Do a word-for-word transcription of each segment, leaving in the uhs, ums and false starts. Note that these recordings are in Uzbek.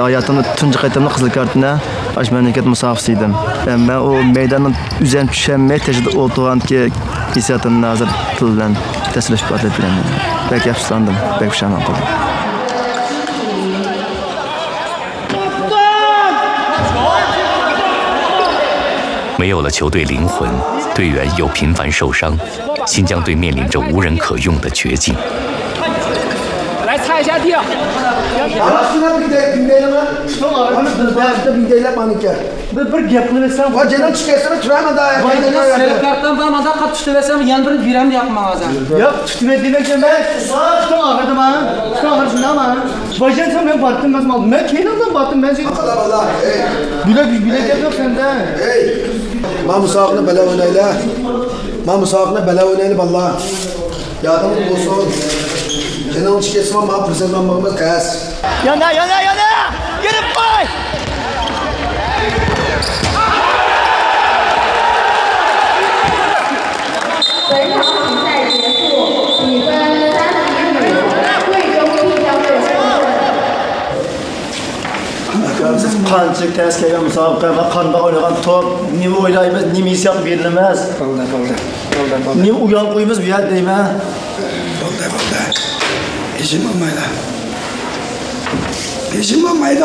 hayatımda tuncu qaytamda qizil kartına aş memleket musafisi edim. Yani ben o meydanın üzerine düşenmeye tecrüde olduğum ki hissiyatımın hazır kılılan tesirleşip atlettiren. Belki yapışlandım, belki pişman oldum. 没有了球队灵魂，队员又频繁受伤，新疆队面临着无人可用的绝境。 来擦一下地。Bir bir gap qilsam, va jana chiqasini turaman da. Sen kartdan barmada qat tutibesam, yan bir biram deyapman hozir. Yo'q, tutib demakdan men tutib og'irdim ha. Tutib og'irsindaman. Bajansam men batdim emas, men kelindan batdim ben seni. Bilek bilek yo'q senda. Ey. Ma musoqni bala o'ynayla. Ma musoqni bala o'ynayla vallah. Yadim bo'lsin. Jana chiqasman, ma prezident bo'lmas qas. Yana yana yana. Girib qo'y. 本场比赛结束，比分三比五，贵州晋江队获胜。 Siz qancha tez kelgan musobaqa va qandoq o'ynagan top, nima o'ylaymiz, nima hissiyot berilmas. Bo'ldi, bo'ldi. Bo'ldi, bo'ldi. Nima uyon qo'ymiz bu yer deyman. Bo'ldi, bo'ldi. Ishim bo'lmaydi. Ishim bo'lmaydi.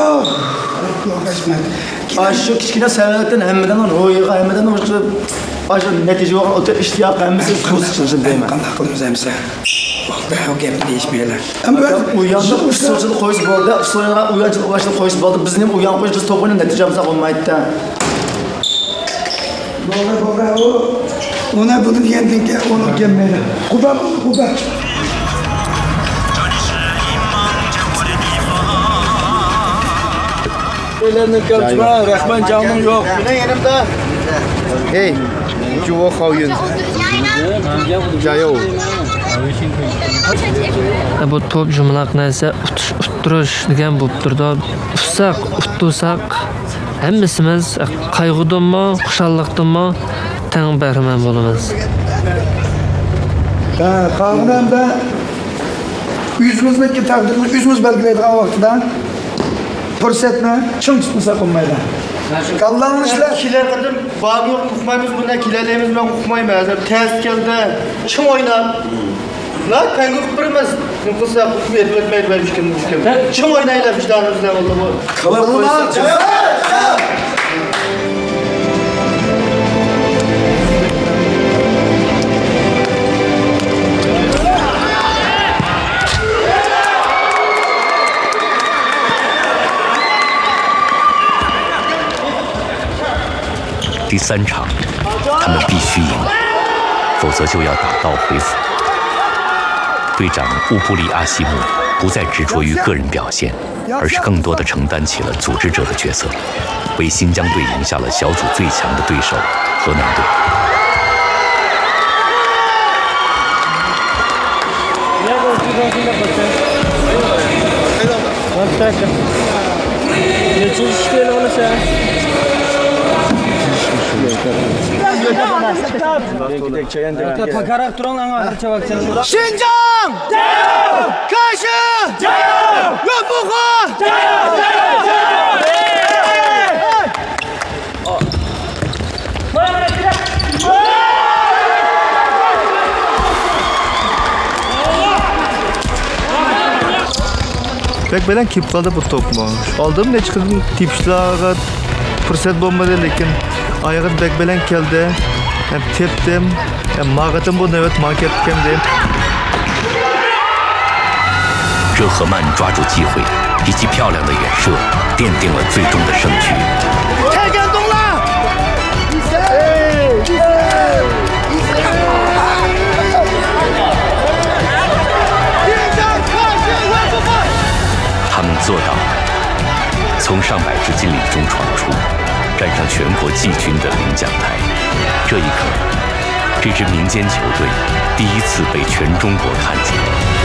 Shu kichkina sababdan hammadan ro'yiga, hammadan o'sha shu natija yo'q, o'ta ishtiyoq hammasi qo'zishsin deyman. Qanday qilamiz hamsa? Bo'ldi, o gapni deyishmaylar. Uyonni usulchilik qo'yish bo'ldi, usulga uyonchilik boshliq qo'yish bo'ldi. Bizning uyon qo'yish to'p o'yin natijamiz bo'lmaydi-da. Bo'ldi, bo'ldi. Ona buni degandan keyin uni kelmaydi. Xudo, xudo. Ellerini kapçma, Rahman canım yok. Ne yerimde? Hey, juvo xoyun. Jayo. Bu top jumlaq narsa uttirish degan bo'lib turdi. Utsak, uttusak hammasimiz qayg'udanmi, xushalliqdanmi tang bahramand bo'lamiz. Ha, qayg'udan yüzümüzdeki takdirni yüzümüz belgilaydigan vaqtida fursatni ching tutmasa qolmaydi. Kallanın işler. Kiler kadar bağlı yok, uqmaymiz bundan kilerlerimiz ben uqmaymiz. Ters geldi, çim oynar. La pengü uqpırmaz. Nüfusa uqmayır, ötmeyir vermiş kim kim. Çim oynayla vicdanımızda oldu bu. Kalan koysun. 第三场，他们必须赢，否则就要打道回府。队长乌布里阿西姆不再执着于个人表现，而是更多地承担起了组织者的角色，为新疆队赢下了小组最强的对手河南队。 新疆加油！开始加油！永不慌！加油！加油！加油！哦，过来过来，起来！ Pek bilen kip kaldı bu topma. Aldım ne çıkırdım tipşlağa fırsat bulmadı lekin ayağın bek bilen geldi. Hem teptim, hem mağatım bu evet market kemdi. 热赫曼抓住机会，以及漂亮的远射，奠定了最终的胜局。 太感动了！ 他们做到了，从上百支劲旅中闯出，站上全国季军的领奖台。这一刻，这支民间球队第一次被全中国看见。